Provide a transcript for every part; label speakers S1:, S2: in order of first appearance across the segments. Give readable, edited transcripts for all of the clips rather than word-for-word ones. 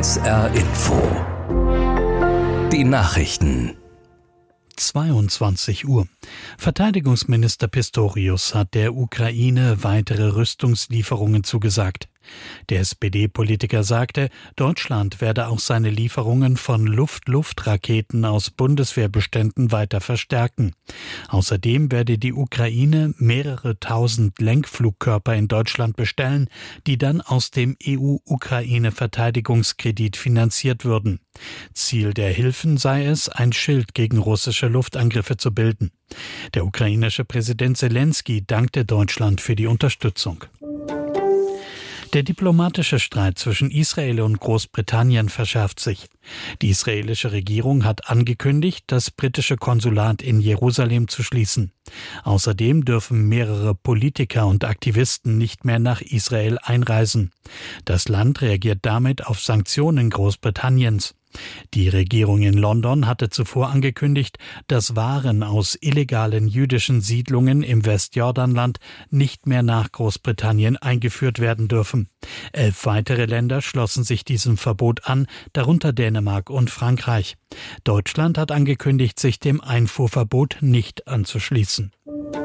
S1: SR Info. Die Nachrichten.
S2: 22 Uhr. Verteidigungsminister Pistorius hat der Ukraine weitere Rüstungslieferungen zugesagt. Der SPD-Politiker sagte, Deutschland werde auch seine Lieferungen von Luft-Luft-Raketen aus Bundeswehrbeständen weiter verstärken. Außerdem werde die Ukraine mehrere tausend Lenkflugkörper in Deutschland bestellen, die dann aus dem EU-Ukraine-Verteidigungskredit finanziert würden. Ziel der Hilfen sei es, ein Schild gegen russische Luftangriffe zu bilden. Der ukrainische Präsident Selenskyj dankte Deutschland für die Unterstützung. Der diplomatische Streit zwischen Israel und Großbritannien verschärft sich. Die israelische Regierung hat angekündigt, das britische Konsulat in Jerusalem zu schließen. Außerdem dürfen mehrere Politiker und Aktivisten nicht mehr nach Israel einreisen. Das Land reagiert damit auf Sanktionen Großbritanniens. Die Regierung in London hatte zuvor angekündigt, dass Waren aus illegalen jüdischen Siedlungen im Westjordanland nicht mehr nach Großbritannien eingeführt werden dürfen. 11 weitere Länder schlossen sich diesem Verbot an, darunter Dänemark und Frankreich. Deutschland hat angekündigt, sich dem Einfuhrverbot nicht anzuschließen.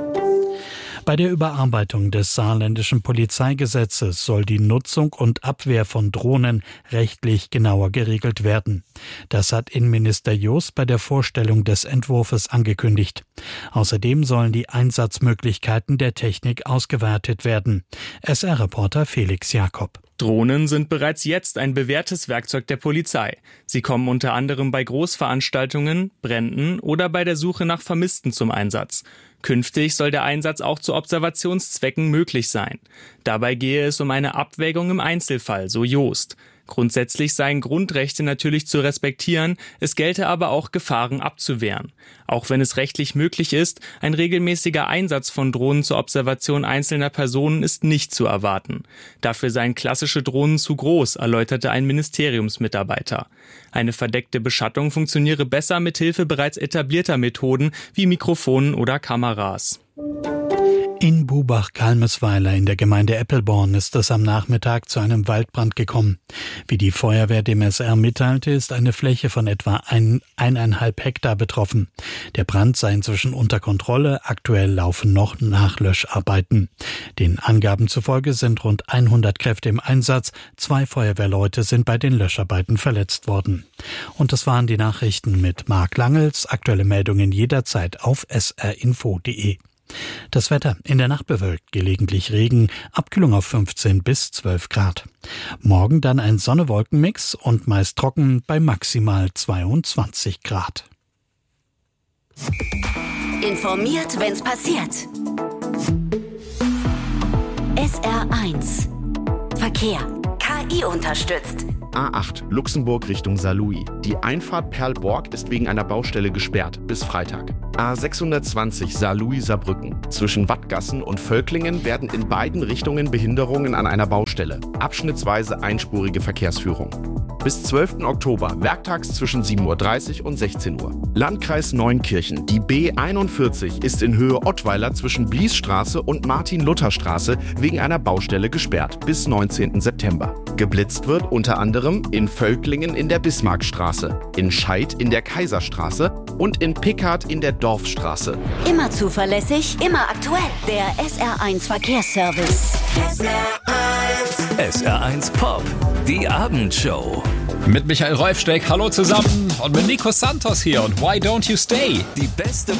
S2: Bei der Überarbeitung des saarländischen Polizeigesetzes soll die Nutzung und Abwehr von Drohnen rechtlich genauer geregelt werden. Das hat Innenminister Jost bei der Vorstellung des Entwurfs angekündigt. Außerdem sollen die Einsatzmöglichkeiten der Technik ausgewertet werden. SR-Reporter Felix Jakob.
S3: Drohnen sind bereits jetzt ein bewährtes Werkzeug der Polizei. Sie kommen unter anderem bei Großveranstaltungen, Bränden oder bei der Suche nach Vermissten zum Einsatz. Künftig soll der Einsatz auch zu Observationszwecken möglich sein. Dabei gehe es um eine Abwägung im Einzelfall, so Jost. Grundsätzlich seien Grundrechte natürlich zu respektieren, es gelte aber auch Gefahren abzuwehren. Auch wenn es rechtlich möglich ist, ein regelmäßiger Einsatz von Drohnen zur Observation einzelner Personen ist nicht zu erwarten. Dafür seien klassische Drohnen zu groß, erläuterte ein Ministeriumsmitarbeiter. Eine verdeckte Beschattung funktioniere besser mit Hilfe bereits etablierter Methoden wie Mikrofonen oder Kameras.
S2: In Bubach-Kalmesweiler in der Gemeinde Eppelborn ist es am Nachmittag zu einem Waldbrand gekommen. Wie die Feuerwehr dem SR mitteilte, ist eine Fläche von etwa 1,5 Hektar betroffen. Der Brand sei inzwischen unter Kontrolle, aktuell laufen noch Nachlöscharbeiten. Den Angaben zufolge sind rund 100 Kräfte im Einsatz, 2 Feuerwehrleute sind bei den Löscharbeiten verletzt worden. Und das waren die Nachrichten mit Marc Langels, aktuelle Meldungen jederzeit auf srinfo.de. Das Wetter: in der Nacht bewölkt, gelegentlich Regen, Abkühlung auf 15 bis 12 Grad. Morgen dann ein Sonne-Wolken-Mix und meist trocken bei maximal 22 Grad.
S4: Informiert, wenn's passiert. SR1 Verkehr. KI unterstützt.
S5: A8 Luxemburg Richtung Saarlouis. Die Einfahrt Perl-Borg ist wegen einer Baustelle gesperrt bis Freitag. A620 Saarlouis-Saarbrücken. Zwischen Wattgassen und Völklingen werden in beiden Richtungen Behinderungen an einer Baustelle. Abschnittsweise einspurige Verkehrsführung. Bis 12. Oktober, werktags zwischen 7.30 Uhr und 16 Uhr. Landkreis Neunkirchen. Die B41 ist in Höhe Ottweiler zwischen Bliesstraße und Martin-Luther-Straße wegen einer Baustelle gesperrt bis 19. September. Geblitzt wird unter anderem in Völklingen in der Bismarckstraße, in Scheid in der Kaiserstraße und in Pickard in der Dorfstraße.
S4: Immer zuverlässig, immer aktuell. Der SR1 Verkehrsservice.
S1: SR1 Pop, die Abendshow.
S6: Mit Michael Rolfsteck, hallo zusammen. Und mit Nico Santos hier und Why Don't You Stay?
S1: Die beste